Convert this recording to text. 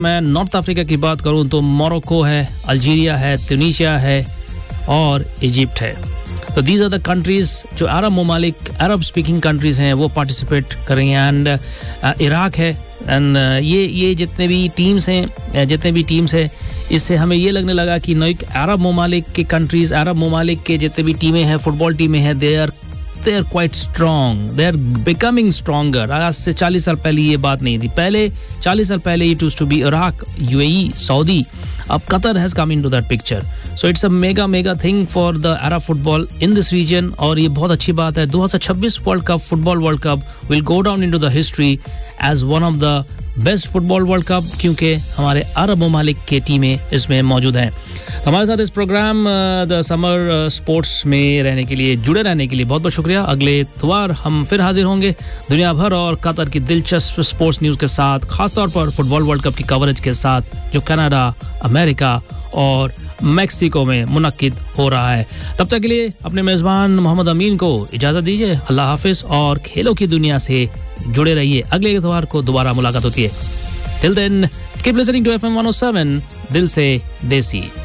मैं north Africa की बात करूं तो मोरक्को है, अल्जीरिया है, ट्यूनीशिया है और इजिप्ट है। तो दीज आर द कंट्रीज जो अरब ममालिक, अरब स्पीकिंग कंट्रीज हैं वो पार्टिसिपेट करेंगे। एंड इराक है। एंड ये जितने भी टीम्स हैं इससे हमें ये लगने लगा कि नई अरब ममालिक के कंट्रीज, अरब ममालिक के जितने भी टीमें हैं, फुटबॉल टीमें हैं, they are quite strong, they are becoming stronger. आज से 40 साल पहले ये बात नहीं थी। पहले 40 साल पहले it used to be Iraq, UAE, Saudi. अब Qatar has come into that picture. So it's a mega thing for the Arab football in this reason और ये बहुत अच्छी बात है। 2026 football world cup will go down into the history as one of the best football world cup क्योंकि हमारे अरब ममालिक के टीमें इसमें मौजूद हैं। हमारे साथ इस प्रोग्राम द समर स्पोर्ट्स में रहने के लिए, जुड़े रहने के लिए बहुत बहुत शुक्रिया। अगले इतवार हम फिर हाजिर होंगे दुनिया भर और कतर की दिलचस्प स्पोर्ट्स न्यूज़ के साथ, खासतौर पर फुटबॉल वर्ल्ड कप की कवरेज के साथ जो कनाडा, अमेरिका और मैक्सिको में मुनक्किद हो रहा है। तब तक के लिए अपने मेज़बान मोहम्मद अमीन को इजाज़त दीजिए। अल्लाह हाफिज़ और खेलों की दुनिया से जुड़े रहिए। अगले इतवार को दोबारा मुलाकात होती है। Till then keep listening to FM 107 दिल से देसी।